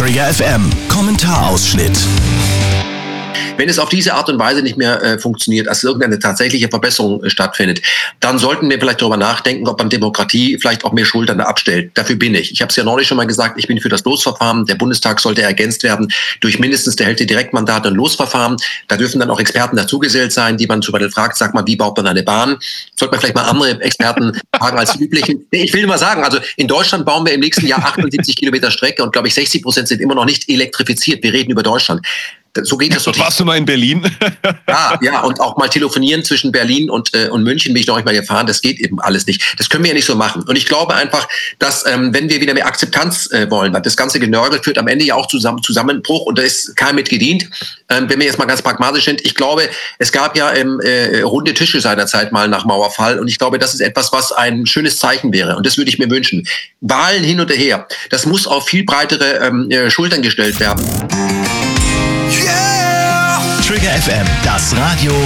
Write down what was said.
Trigger FM Kommentarausschnitt. Wenn es auf diese Art und Weise nicht mehr funktioniert, dass irgendeine tatsächliche Verbesserung stattfindet, dann sollten wir vielleicht darüber nachdenken, ob man Demokratie vielleicht auch mehr Schultern abstellt. Dafür bin ich. Ich habe es ja neulich schon mal gesagt, ich bin für das Losverfahren. Der Bundestag sollte ergänzt werden durch mindestens der Hälfte Direktmandate und Losverfahren. Da dürfen dann auch Experten dazugesellt sein, die man zum Beispiel fragt, sag mal, wie baut man eine Bahn? Sollte man vielleicht mal andere Experten fragen als die üblichen. Ich will nur mal sagen, also in Deutschland bauen wir im nächsten Jahr 78 Kilometer Strecke und glaube ich 60% sind immer noch nicht elektrifiziert. Wir reden über Deutschland. So geht das doch. Warst du mal in Berlin? Ja, und auch mal telefonieren zwischen Berlin und München bin ich noch nicht mal gefahren. Das geht eben alles nicht. Das können wir ja nicht so machen. Und ich glaube einfach, dass wenn wir wieder mehr Akzeptanz wollen, weil das ganze Genörgel führt am Ende ja auch Zusammenbruch und da ist keinem mit gedient. Wenn wir jetzt mal ganz pragmatisch sind, ich glaube, es gab ja runde Tische seinerzeit mal nach Mauerfall und ich glaube, das ist etwas, was ein schönes Zeichen wäre und das würde ich mir wünschen. Wahlen hin und her, das muss auf viel breitere Schultern gestellt werden. Trigger FM, das Radio